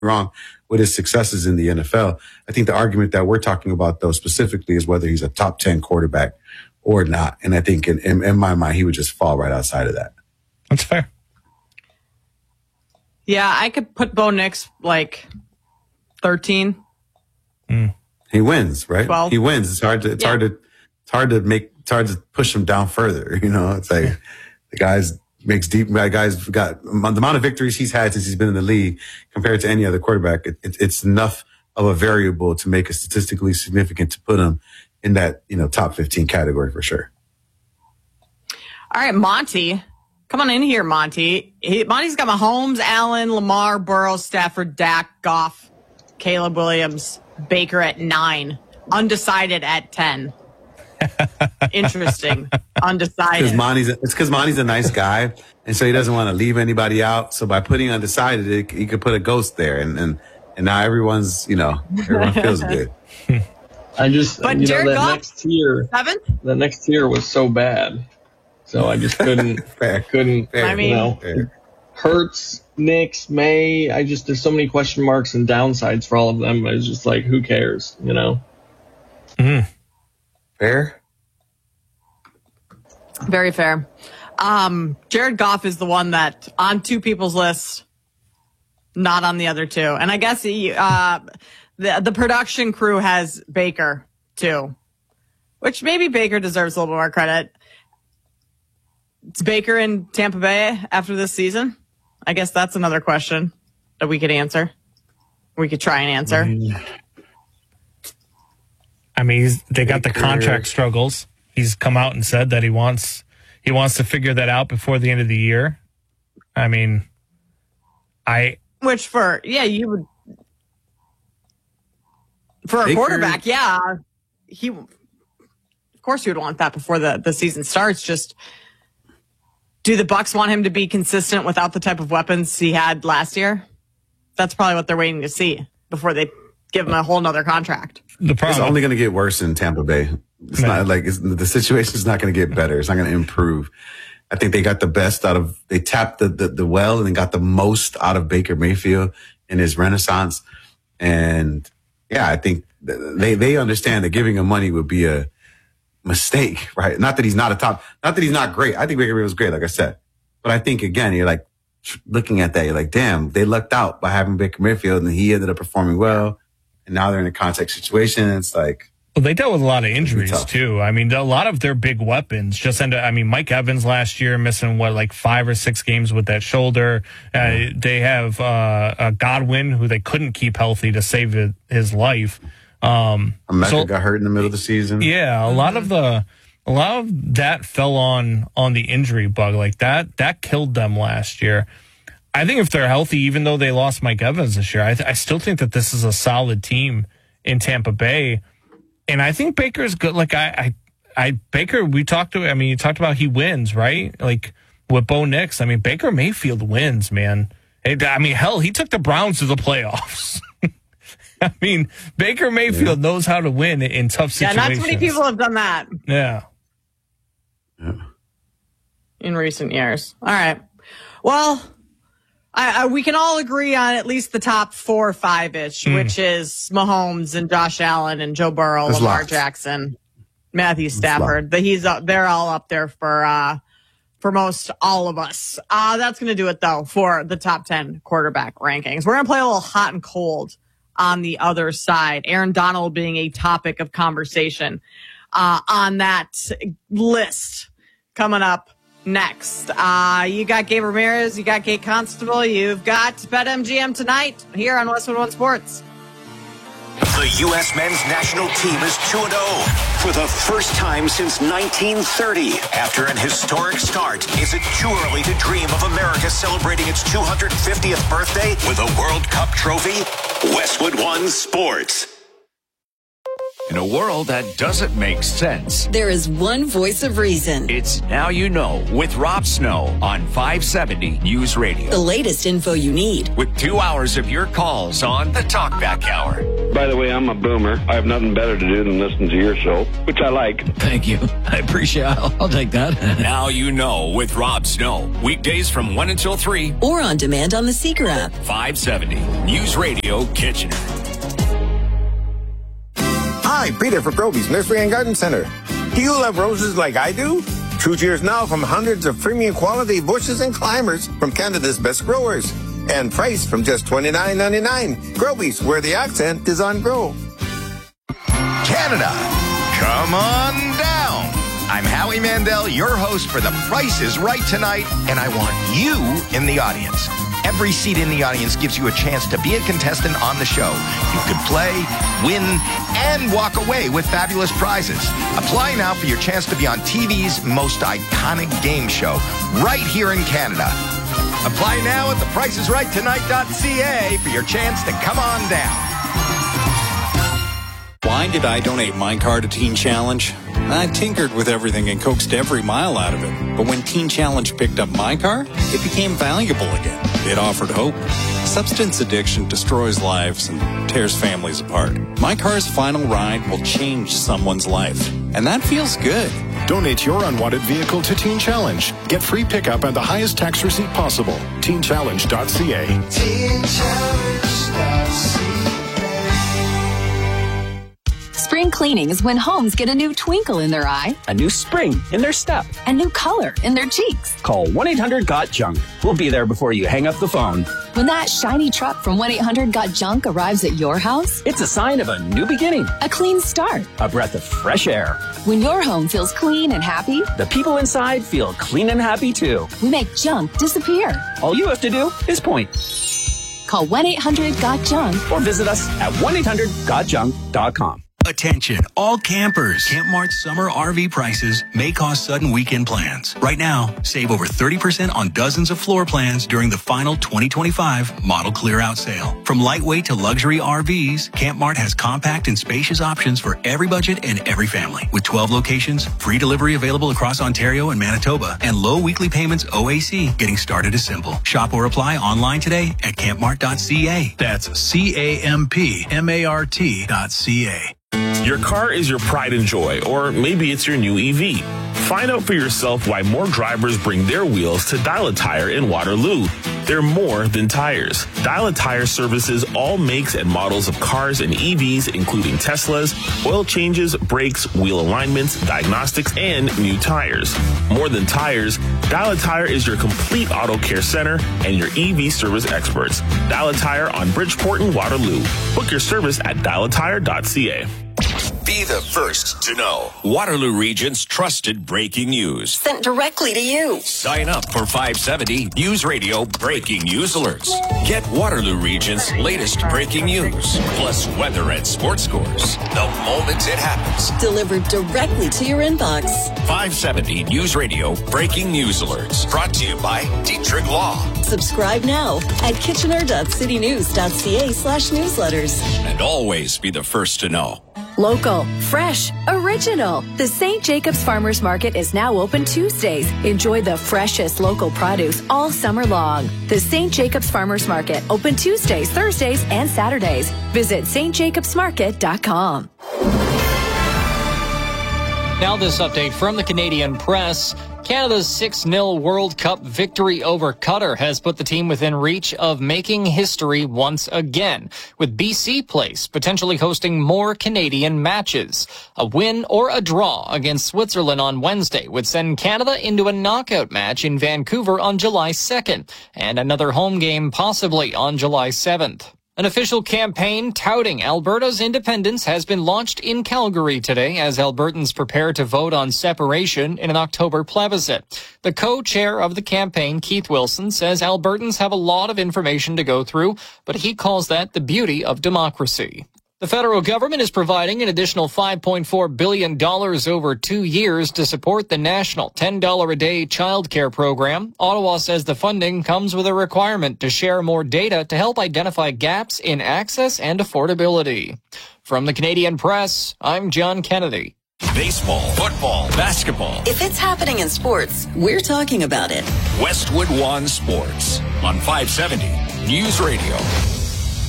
wrong with his successes in the NFL. I think the argument that we're talking about, though, specifically is whether he's a top 10 quarterback or not. And I think in my mind, he would just fall right outside of that. That's fair. Yeah, I could put Bo Nix like 13. He wins, right? 12. He wins. It's hard to push him down further. You know, it's like the guy's got the amount of victories he's had since he's been in the league compared to any other quarterback. It's enough of a variable to make it statistically significant to put him in that, top 15 category for sure. All right, Monty. Come on in here, Monty. Monty's got Mahomes, Allen, Lamar, Burrow, Stafford, Dak, Goff, Caleb Williams, Baker at 9, undecided at 10. Interesting. Undecided. It's because Monty's a nice guy, and so he doesn't want to leave anybody out. So by putting undecided, he could put a ghost there, and now everyone feels good. But Jared Goff, next tier, 7th? The next tier was so bad, so I just couldn't. Fair. I mean, Hurts, Knicks, May. There's so many question marks and downsides for all of them. I was just like, who cares, Fair. Very fair. Jared Goff is the one that on two people's list, not on the other two. And I guess the production crew has Baker too, which maybe Baker deserves a little more credit. It's Baker in Tampa Bay after this season. I guess that's another question that we could answer. We could try and answer. I mean, they got the contract struggles. He's come out and said that he wants to figure that out before the end of the year. I mean, you would for a Baker, quarterback, yeah. Of course, you would want that before the season starts. Just do the Bucs want him to be consistent without the type of weapons he had last year? That's probably what they're waiting to see before they give him a whole nother contract. It's only going to get worse in Tampa Bay. It's not like the situation is not going to get better. It's not going to improve. I think they got the best they tapped the well and got the most out of Baker Mayfield in his renaissance. And yeah, I think they understand that giving him money would be a mistake, right? Not that he's not great. I think Baker Mayfield was great, like I said. But I think, again, you're like looking at that, you're like, damn, they lucked out by having Baker Mayfield and he ended up performing well. And now they're in a contact situation. It's like, well, they dealt with a lot of injuries too. I mean, a lot of their big weapons just ended. I mean, Mike Evans last year missing 5 or 6 games with that shoulder. They have Godwin, who they couldn't keep healthy to save his life. Emeka got hurt in the middle of the season. Yeah, a lot of that fell on the injury bug. Like that killed them last year. I think if they're healthy, even though they lost Mike Evans this year, I still think that this is a solid team in Tampa Bay. And I think Baker's good. Like Baker, you talked about he wins, right? Like with Bo Nix. I mean, Baker Mayfield wins, man. I mean, hell, he took the Browns to the playoffs. I mean, Baker Mayfield knows how to win in tough situations. Yeah, not too many people have done that. Yeah. In recent years. All right. Well, we can all agree on at least the top 4 or 5-ish, which is Mahomes and Josh Allen and Joe Burrow, Lamar Jackson, Matthew Stafford. They're all up there for most all of us. That's going to do it, though, for the top 10 quarterback rankings. We're going to play a little hot and cold on the other side. Aaron Donald being a topic of conversation on that list coming up next. You got Gabe Ramirez, you got Kate Constable, you've got BetMGM tonight here on Westwood One Sports. The U.S. men's national team is 2-0 for the first time since 1930. After an historic start, is it too early to dream of America celebrating its 250th birthday with a World Cup trophy? Westwood One Sports. In a world that doesn't make sense, there is one voice of reason. It's Now You Know with Rob Snow on 570 News Radio. The latest info you need. With 2 hours of your calls on the Talkback Hour. By the way, I'm a boomer. I have nothing better to do than listen to your show, which I like. Thank you. I appreciate it. I'll take that. Now You Know with Rob Snow. Weekdays from 1 until 3. Or on demand on the Seeker app. 570 News Radio Kitchener. Hi, Peter for Proby's Nursery and Garden Center. Do you love roses like I do? Choose yours now from hundreds of premium quality bushes and climbers from Canada's best growers. And priced from just $29.99. Proby's, where the accent is on grow. Canada, come on down. I'm Howie Mandel, your host for The Price is Right tonight, and I want you in the audience. Every seat in the audience gives you a chance to be a contestant on the show. You can play, win, and walk away with fabulous prizes. Apply now for your chance to be on TV's most iconic game show, right here in Canada. Apply now at thepricesrighttonight.ca for your chance to come on down. Why did I donate my car to Teen Challenge? I tinkered with everything and coaxed every mile out of it. But when Teen Challenge picked up my car, it became valuable again. It offered hope. Substance addiction destroys lives and tears families apart. My car's final ride will change someone's life. And that feels good. Donate your unwanted vehicle to Teen Challenge. Get free pickup and the highest tax receipt possible. TeenChallenge.ca. TeenChallenge.ca. Spring cleaning is when homes get a new twinkle in their eye, a new spring in their step, a new color in their cheeks. Call 1-800-GOT-JUNK. We'll be there before you hang up the phone. When that shiny truck from 1-800-GOT-JUNK arrives at your house, it's a sign of a new beginning, a clean start, a breath of fresh air. When your home feels clean and happy, the people inside feel clean and happy too. We make junk disappear. All you have to do is point. Call 1-800-GOT-JUNK or visit us at 1-800-GOTJUNK.com. Attention, all campers. Camp Mart's summer RV prices may cause sudden weekend plans. Right now, save over 30% on dozens of floor plans during the final 2025 model clear-out sale. From lightweight to luxury RVs, Camp Mart has compact and spacious options for every budget and every family. With 12 locations, free delivery available across Ontario and Manitoba, and low weekly payments OAC. Getting started is simple. Shop or apply online today at campmart.ca. That's CAMPMART.ca. Your car is your pride and joy, or maybe it's your new EV. Find out for yourself why more drivers bring their wheels to Dial Tire in Waterloo. They're more than tires. Dial Tire services all makes and models of cars and EVs, including Teslas, oil changes, brakes, wheel alignments, diagnostics, and new tires. More than tires, Dial Tire is your complete auto care center and your EV service experts. Dial Tire on Bridgeport and Waterloo. Book your service at dialatire.ca. Be the first to know. Waterloo Region's trusted breaking news. Sent directly to you. Sign up for 570 News Radio Breaking News Alerts. Get Waterloo Region's latest breaking news, plus weather and sports scores, the moment it happens. Delivered directly to your inbox. 570 News Radio Breaking News Alerts. Brought to you by Dietrich Law. Subscribe now at kitchener.citynews.ca/newsletters. And always be the first to know. Local, fresh, original. The St. Jacobs Farmers Market is now open Tuesdays. Enjoy the freshest local produce all summer long. The St. Jacobs Farmers Market, open Tuesdays, Thursdays, and Saturdays. Visit stjacobsmarket.com. Now this update from the Canadian Press. Canada's 6-0 World Cup victory over Qatar has put the team within reach of making history once again, with BC Place potentially hosting more Canadian matches. A win or a draw against Switzerland on Wednesday would send Canada into a knockout match in Vancouver on July 2nd, and another home game possibly on July 7th. An official campaign touting Alberta's independence has been launched in Calgary today as Albertans prepare to vote on separation in an October plebiscite. The co-chair of the campaign, Keith Wilson, says Albertans have a lot of information to go through, but he calls that the beauty of democracy. The federal government is providing an additional $5.4 billion over 2 years to support the national $10 a day child care program. Ottawa says the funding comes with a requirement to share more data to help identify gaps in access and affordability. From the Canadian Press, I'm John Kennedy. Baseball, football, basketball. If it's happening in sports, we're talking about it. Westwood One Sports on 570 News Radio.